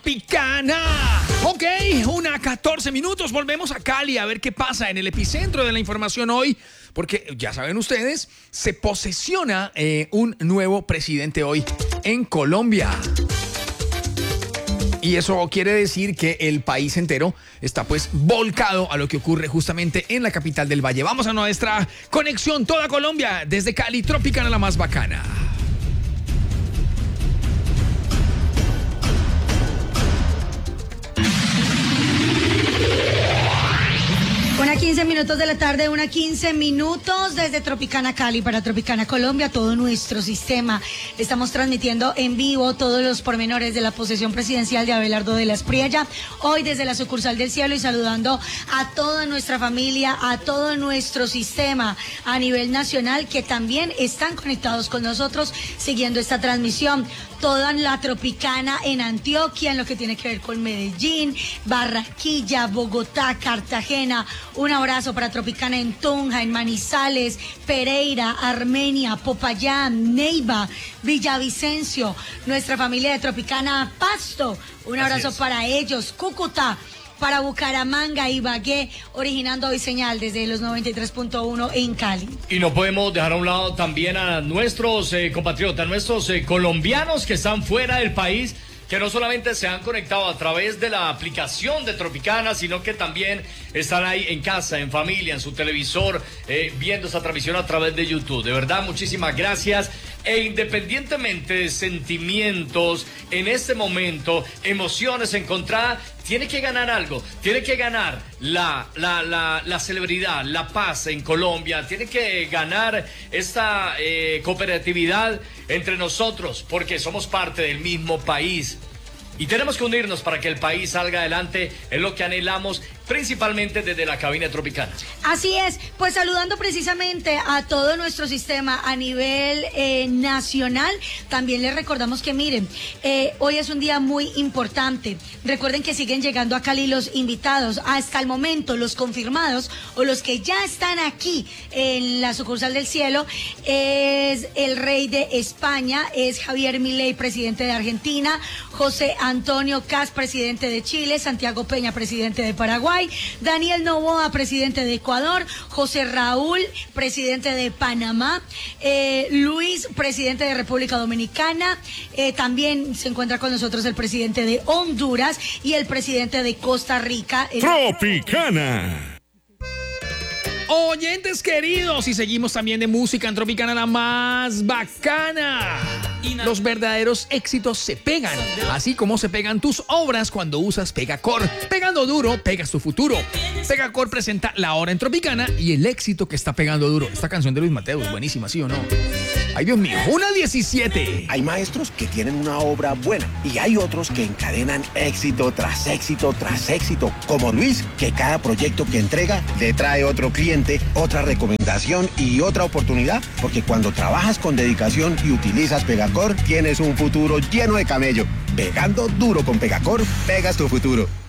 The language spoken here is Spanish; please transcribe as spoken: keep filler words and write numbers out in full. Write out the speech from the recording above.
Tropicana. Ok, una catorce minutos, volvemos a Cali a ver qué pasa en el epicentro de la información hoy, porque ya saben ustedes, se posesiona eh, un nuevo presidente hoy en Colombia. Y eso quiere decir que el país entero está pues volcado a lo que ocurre justamente en la capital del Valle. Vamos a nuestra conexión toda Colombia desde Cali, Tropicana la más bacana. Una quince minutos de la tarde, una quince minutos desde Tropicana Cali para Tropicana Colombia, todo nuestro sistema. Estamos transmitiendo en vivo todos los pormenores de la posesión presidencial de Abelardo de la Espriella, hoy desde la sucursal del Cielo, y saludando a toda nuestra familia, a todo nuestro sistema a nivel nacional que también están conectados con nosotros siguiendo esta transmisión. Toda la Tropicana en Antioquia, en lo que tiene que ver con Medellín, Barranquilla, Bogotá, Cartagena. Un abrazo para Tropicana en Tunja, en Manizales, Pereira, Armenia, Popayán, Neiva, Villavicencio. Nuestra familia de Tropicana Pasto. Un abrazo para ellos. Cúcuta, para Bucaramanga, Ibagué, originando hoy señal desde los noventa y tres punto uno en Cali. Y no podemos dejar a un lado también a nuestros eh, compatriotas, nuestros eh, colombianos que están fuera del país, que no solamente se han conectado a través de la aplicación de Tropicana, sino que también están ahí en casa, en familia, en su televisor, eh, viendo esta transmisión a través de YouTube. De verdad, muchísimas gracias. E independientemente de sentimientos, en este momento, emociones encontradas, tiene que ganar algo, tiene que ganar la, la, la, la celebridad, la paz en Colombia, tiene que ganar esta eh, cooperatividad entre nosotros, porque somos parte del mismo país. Y tenemos que unirnos para que el país salga adelante, es lo que anhelamos, principalmente desde la cabina Tropicana. Así es, pues saludando precisamente a todo nuestro sistema a nivel eh, nacional, también les recordamos que miren, eh, hoy es un día muy importante. Recuerden que siguen llegando a Cali los invitados, hasta el momento los confirmados o los que ya están aquí en la sucursal del Cielo, es el rey de España, es Javier Milei, presidente de Argentina, José Antonio Kast, presidente de Chile, Santiago Peña, presidente de Paraguay, Daniel Noboa, presidente de Ecuador, José Raúl, presidente de Panamá, eh, Luis, presidente de República Dominicana, eh, también se encuentra con nosotros el presidente de Honduras y el presidente de Costa Rica. El... Tropicana. Oyentes queridos, y seguimos también de música en Tropicana la más bacana. Los verdaderos éxitos se pegan, así como se pegan tus obras cuando usas Pegacor. Pegando duro, pegas tu futuro. Pegacor presenta La Hora en Tropicana y el éxito que está pegando duro. Esta canción de Luis Mateo es buenísima, ¿sí o no? Ay, Dios mío, una diecisiete. Hay maestros que tienen una obra buena y hay otros que encadenan éxito tras éxito tras éxito, como Luis, que cada proyecto que entrega le trae otro cliente, otra recomendación y otra oportunidad, porque cuando trabajas con dedicación y utilizas Pegacor, tienes un futuro lleno de camello. Pegando duro con Pegacor, pegas tu futuro.